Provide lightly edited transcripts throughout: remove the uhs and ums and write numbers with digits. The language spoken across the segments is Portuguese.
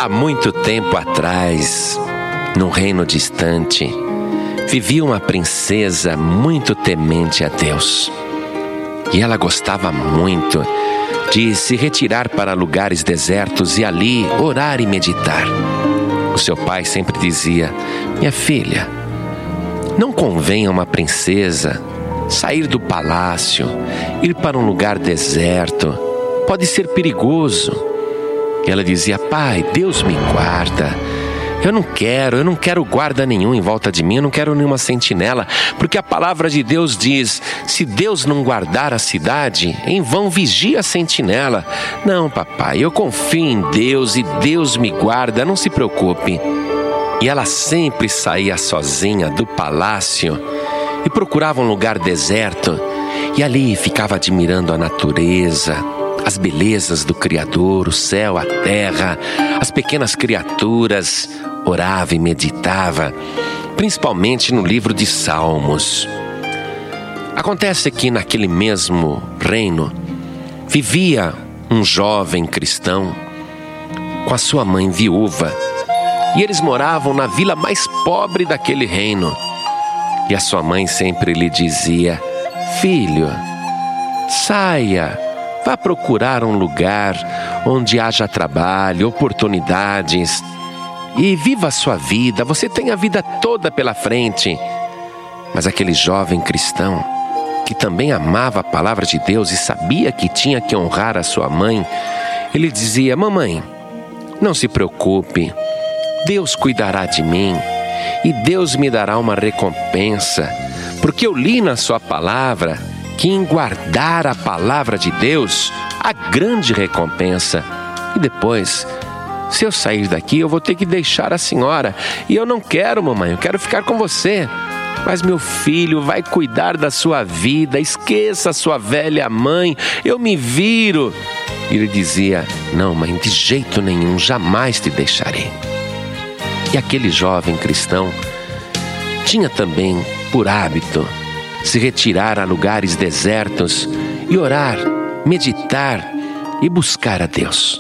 Há muito tempo atrás, num reino distante, vivia uma princesa muito temente a Deus. E ela gostava muito de se retirar para lugares desertos e ali orar e meditar. O seu pai sempre dizia: minha filha, não convém a uma princesa sair do palácio, ir para um lugar deserto, pode ser perigoso. E ela dizia: pai, Deus me guarda. Eu não quero guarda nenhum em volta de mim, eu não quero nenhuma sentinela, porque a palavra de Deus diz: se Deus não guardar a cidade, em vão vigia a sentinela. Não, papai, eu confio em Deus e Deus me guarda, não se preocupe. E ela sempre saía sozinha do palácio e procurava um lugar deserto, e ali ficava admirando a natureza, as belezas do Criador, o céu, a terra, as pequenas criaturas. Orava e meditava, principalmente no livro de Salmos. Acontece que naquele mesmo reino vivia um jovem cristão com a sua mãe viúva, e eles moravam na vila mais pobre daquele reino. E a sua mãe sempre lhe dizia: filho, saia, vá procurar um lugar onde haja trabalho, oportunidades, e viva a sua vida, você tem a vida toda pela frente. Mas aquele jovem cristão, que também amava a palavra de Deus e sabia que tinha que honrar a sua mãe, ele dizia: mamãe, não se preocupe, Deus cuidará de mim e Deus me dará uma recompensa, porque eu li na sua palavra que em guardar a palavra de Deus há grande recompensa. E depois, se eu sair daqui, eu vou ter que deixar a senhora. E eu não quero, mamãe, eu quero ficar com você. Mas meu filho vai cuidar da sua vida, esqueça a sua velha mãe, eu me viro. E ele dizia: não, mãe, de jeito nenhum, jamais te deixarei. E aquele jovem cristão tinha também por hábito se retirar a lugares desertos e orar, meditar e buscar a Deus.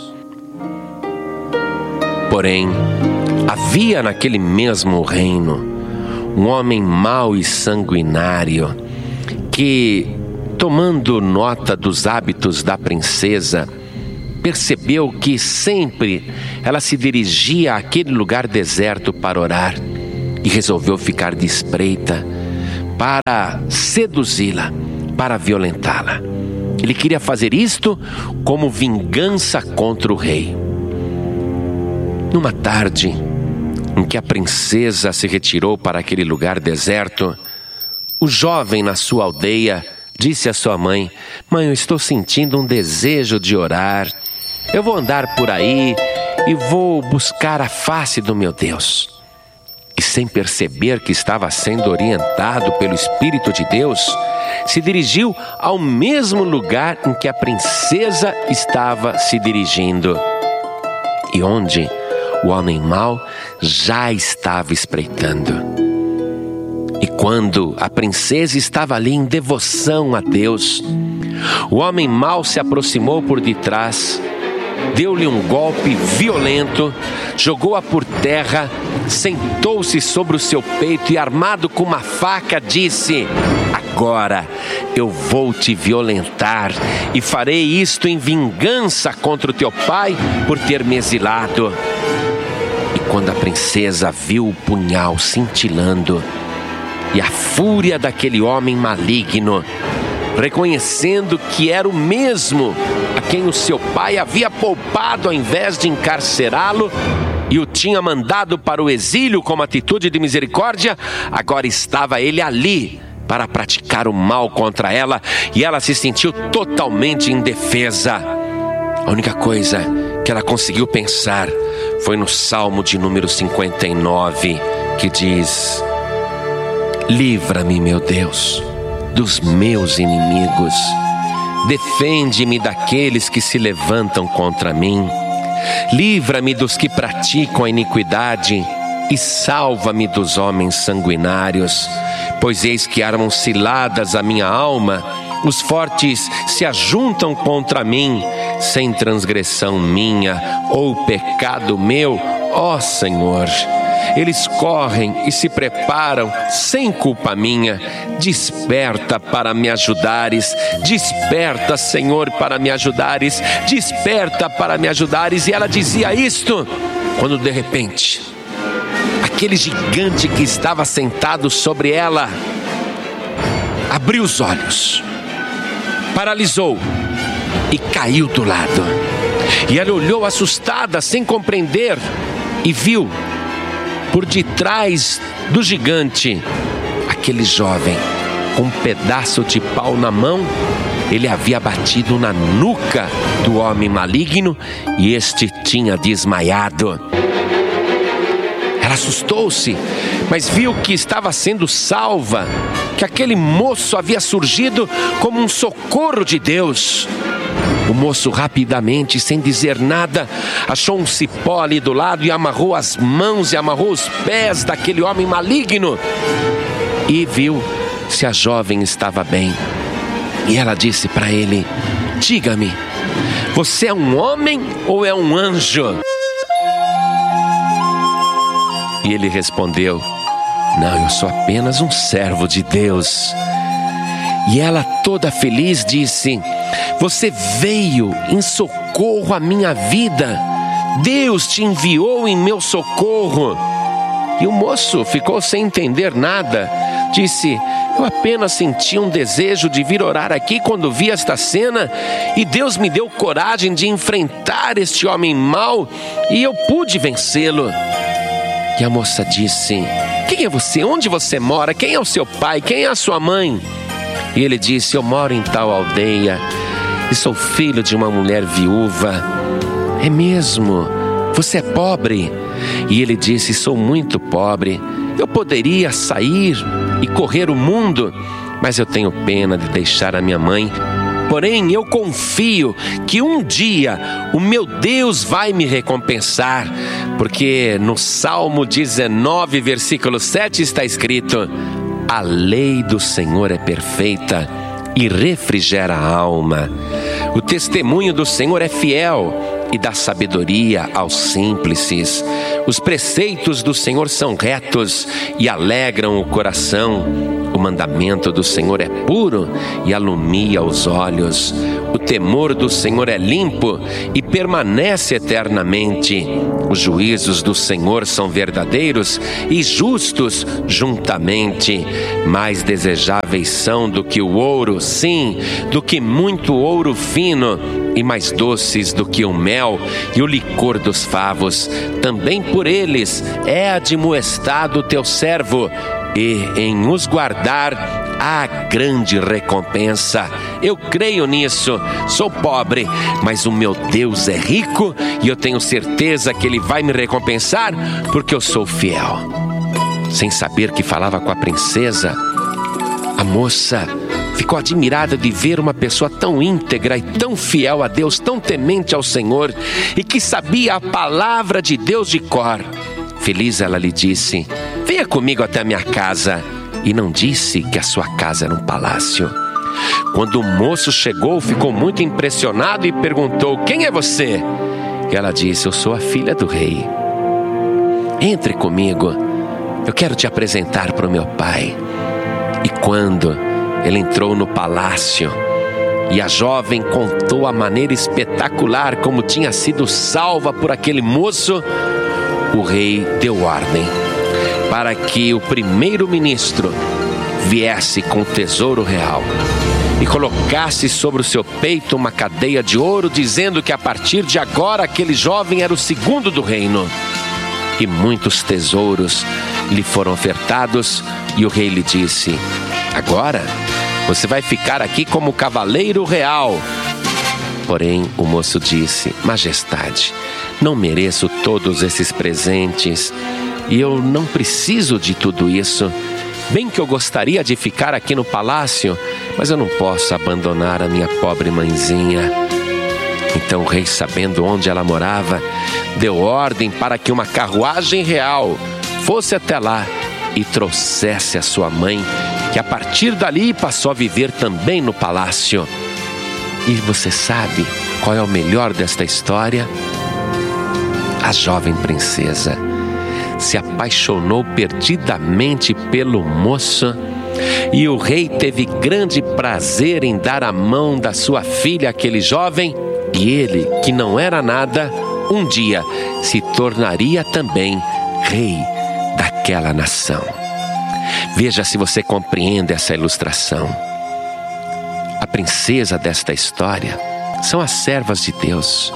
Porém, havia naquele mesmo reino um homem mau e sanguinário que, tomando nota dos hábitos da princesa, percebeu que sempre ela se dirigia àquele lugar deserto para orar e resolveu ficar de espreita para seduzi-la, para violentá-la. Ele queria fazer isto como vingança contra o rei. Numa tarde em que a princesa se retirou para aquele lugar deserto, o jovem na sua aldeia disse à sua mãe: mãe, eu estou sentindo um desejo de orar. Eu vou andar por aí e vou buscar a face do meu Deus. E sem perceber que estava sendo orientado pelo Espírito de Deus, se dirigiu ao mesmo lugar em que a princesa estava se dirigindo, e onde o homem mau já estava espreitando. E quando a princesa estava ali em devoção a Deus, o homem mau se aproximou por detrás, deu-lhe um golpe violento, jogou-a por terra, sentou-se sobre o seu peito e, armado com uma faca, disse: agora eu vou te violentar e farei isto em vingança contra o teu pai por ter me exilado. E quando a princesa viu o punhal cintilando e a fúria daquele homem maligno, reconhecendo que era o mesmo a quem o seu pai havia poupado ao invés de encarcerá-lo e o tinha mandado para o exílio como atitude de misericórdia, agora estava ele ali para praticar o mal contra ela, e ela se sentiu totalmente indefesa. A única coisa que ela conseguiu pensar foi no Salmo de número 59, que diz: livra-me, meu Deus, dos meus inimigos, defende-me daqueles que se levantam contra mim, livra-me dos que praticam a iniquidade e salva-me dos homens sanguinários, pois eis que armam ciladas a minha alma os fortes se ajuntam contra mim, sem transgressão minha ou pecado meu, ó Senhor. Eles correm e se preparam sem culpa minha. Desperta para me ajudares. Desperta, Senhor, para me ajudares. Desperta para me ajudares. E ela dizia isto quando de repente aquele gigante que estava sentado sobre ela abriu os olhos, paralisou e caiu do lado. E ela olhou assustada, sem compreender, e viu por detrás do gigante aquele jovem com um pedaço de pau na mão. Ele havia batido na nuca do homem maligno e este tinha desmaiado. Ela assustou-se, mas viu que estava sendo salva, que aquele moço havia surgido como um socorro de Deus. O moço rapidamente, sem dizer nada, achou um cipó ali do lado e amarrou as mãos e amarrou os pés daquele homem maligno e viu se a jovem estava bem. E ela disse para ele: diga-me, você é um homem ou é um anjo? E ele respondeu: não, eu sou apenas um servo de Deus. E ela, toda feliz, disse: você veio em socorro à minha vida. Deus te enviou em meu socorro. E o moço ficou sem entender nada. Disse: eu apenas senti um desejo de vir orar aqui quando vi esta cena, e Deus me deu coragem de enfrentar este homem mau, e eu pude vencê-lo. E a moça disse: quem é você? Onde você mora? Quem é o seu pai? Quem é a sua mãe? E ele disse: eu moro em tal aldeia e sou filho de uma mulher viúva. É mesmo? Você é pobre? E ele disse: sou muito pobre. Eu poderia sair e correr o mundo, mas eu tenho pena de deixar a minha mãe. Porém, eu confio que um dia o meu Deus vai me recompensar, porque no Salmo 19, versículo 7 está escrito: a lei do Senhor é perfeita e refrigera a alma. O testemunho do Senhor é fiel e dá sabedoria aos simples. Os preceitos do Senhor são retos e alegram o coração. O mandamento do Senhor é puro e alumia os olhos. O temor do Senhor é limpo e permanece eternamente. Os juízos do Senhor são verdadeiros e justos juntamente. Mais desejáveis são do que o ouro, sim, do que muito ouro fino, e mais doces do que o mel e o licor dos favos. Também por eles é admoestado o teu servo, e em os guardar há grande recompensa. Eu creio nisso. Sou pobre, mas o meu Deus é rico, e eu tenho certeza que Ele vai me recompensar, porque eu sou fiel. Sem saber que falava com a princesa, a moça ficou admirada de ver uma pessoa tão íntegra e tão fiel a Deus, tão temente ao Senhor, e que sabia a palavra de Deus de cor. Feliz, ela lhe disse: venha comigo até a minha casa. E não disse que a sua casa era um palácio. Quando o moço chegou, ficou muito impressionado e perguntou: quem é você? E ela disse: eu sou a filha do rei. Entre comigo, eu quero te apresentar para o meu pai. E quando ele entrou no palácio e a jovem contou a maneira espetacular como tinha sido salva por aquele moço, o rei deu ordem para que o primeiro-ministro viesse com o tesouro real e colocasse sobre o seu peito uma cadeia de ouro, dizendo que a partir de agora aquele jovem era o segundo do reino. E muitos tesouros lhe foram ofertados, e o rei lhe disse: agora você vai ficar aqui como cavaleiro real. Porém, o moço disse: majestade, não mereço todos esses presentes e eu não preciso de tudo isso. Bem que eu gostaria de ficar aqui no palácio, mas eu não posso abandonar a minha pobre mãezinha. Então o rei, sabendo onde ela morava, deu ordem para que uma carruagem real fosse até lá e trouxesse a sua mãe que a partir dali passou a viver também no palácio. E você sabe qual é o melhor desta história? A jovem princesa se apaixonou perdidamente pelo moço, e o rei teve grande prazer em dar a mão da sua filha àquele jovem, e ele, que não era nada, um dia se tornaria também rei daquela nação. Veja se você compreende essa ilustração. A princesa desta história são as servas de Deus.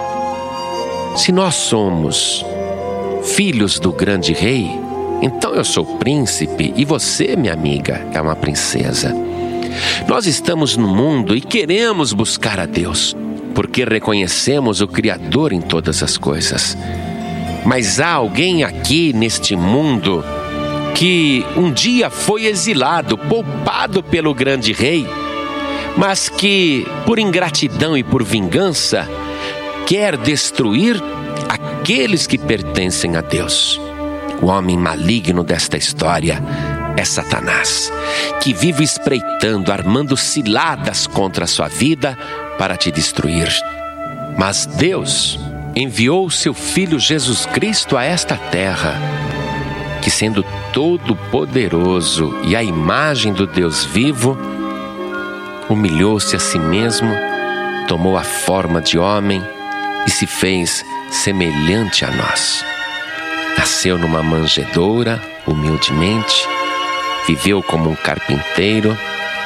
Se nós somos filhos do grande rei, então eu sou príncipe e você, minha amiga, é uma princesa. Nós estamos no mundo e queremos buscar a Deus, porque reconhecemos o Criador em todas as coisas. Mas há alguém aqui neste mundo que um dia foi exilado, poupado pelo grande rei, mas que, por ingratidão e por vingança, quer destruir aqueles que pertencem a Deus. O homem maligno desta história é Satanás, que vive espreitando, armando ciladas contra a sua vida para te destruir. Mas Deus enviou o seu Filho Jesus Cristo a esta terra, que, sendo todo-poderoso e a imagem do Deus vivo, humilhou-se a si mesmo, tomou a forma de homem e se fez semelhante a nós. Nasceu numa manjedoura, humildemente, viveu como um carpinteiro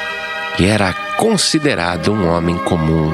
e era considerado um homem comum.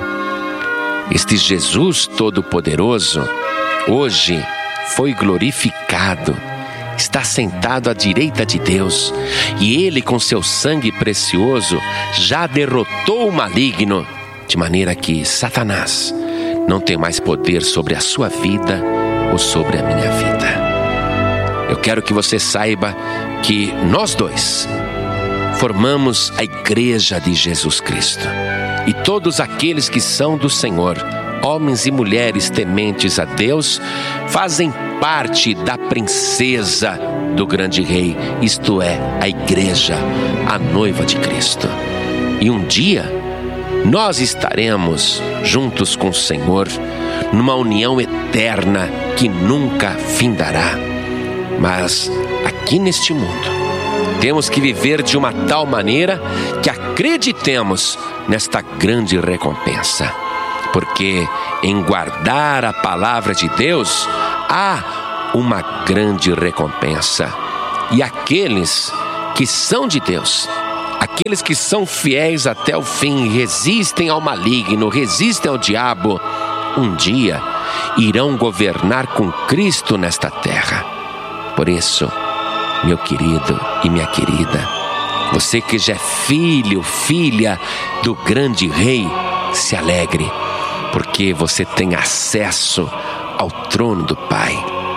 Este Jesus Todo-Poderoso hoje foi glorificado, está sentado à direita de Deus, e Ele, com seu sangue precioso, já derrotou o maligno, de maneira que Satanás não tem mais poder sobre a sua vida ou sobre a minha vida. Eu quero que você saiba que nós dois formamos a Igreja de Jesus Cristo, e todos aqueles que são do Senhor, homens e mulheres tementes a Deus, fazem parte da princesa do grande rei, isto é, a igreja, a noiva de Cristo. E um dia nós estaremos juntos com o Senhor, numa união eterna que nunca findará. Mas aqui neste mundo temos que viver de uma tal maneira que acreditemos nesta grande recompensa, porque em guardar a palavra de Deus há uma grande recompensa. E aqueles que são de Deus, aqueles que são fiéis até o fim, resistem ao maligno, resistem ao diabo, um dia irão governar com Cristo nesta terra. Por isso, meu querido e minha querida, você que já é filho, filha do grande rei, se alegre, porque você tem acesso ao trono do Pai.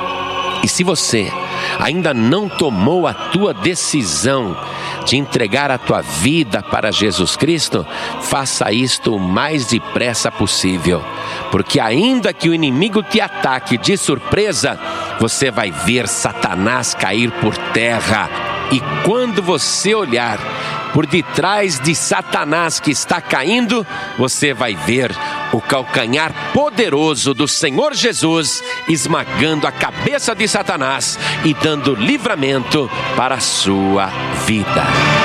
E se você ainda não tomou a tua decisão de entregar a tua vida para Jesus Cristo, faça isto o mais depressa possível, porque ainda que o inimigo te ataque de surpresa, você vai ver Satanás cair por terra. E quando você olhar por detrás de Satanás que está caindo, você vai ver o calcanhar poderoso do Senhor Jesus esmagando a cabeça de Satanás e dando livramento para a sua vida.